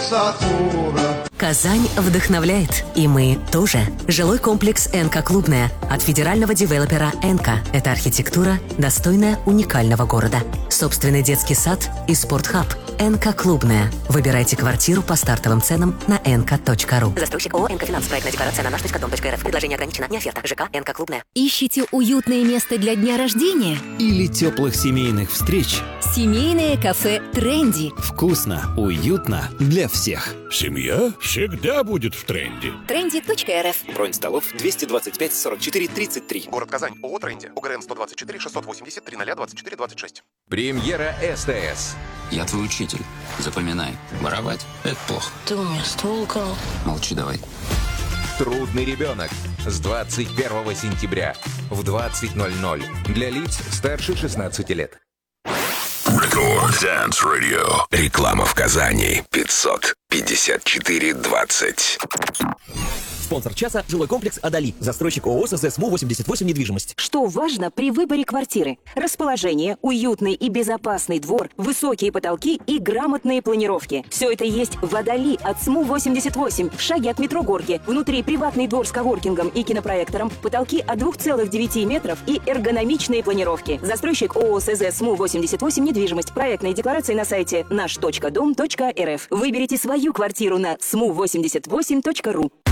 красотура. Казань вдохновляет, и мы тоже. Жилой комплекс «НК Клубная» от федерального девелопера «НК». Это архитектура, достойная уникального города. Собственный детский сад и спортхаб. «НК Клубная». Выбирайте квартиру по стартовым ценам на nk.ru. Застройщик ООО «НК Финанс». Проектная декларация на наш.дом.рф. Предложение ограничено. Не оферта. ЖК «НК Клубная». Ищите уютное место для дня рождения? Или теплых семейных встреч? Семейное кафе «Тренди». Вкусно, уютно для всех. Семья всегда будет в тренде. Тренди.рф. Бронь столов 225 44 33. Город Казань. ООО «Тренди». УГРН 124 680 0024 26. Премьера СТС. Я твой учитель. Запоминай. Воровать – это плохо. Ты у меня ствол украл. Молчи давай. Трудный ребенок. С 21 сентября в 20:00. Для лиц старше 16 лет. Dance Radio. Реклама в Казани. 554-20. Спонсор часа – жилой комплекс «Адали». Застройщик ООО «СС МУ-88 недвижимость». Что важно при выборе квартиры? Расположение, уютный и безопасный двор, высокие потолки и грамотные планировки. Все это есть в «Адали» от СМУ-88, в шаге от метро Горки. Внутри приватный двор с коворкингом и кинопроектором, потолки от 2,9 метров и эргономичные планировки. Застройщик ООО «СС МУ-88 недвижимость». Проектные декларации на сайте наш.дом.рф. Выберите свою квартиру на smu88.ru.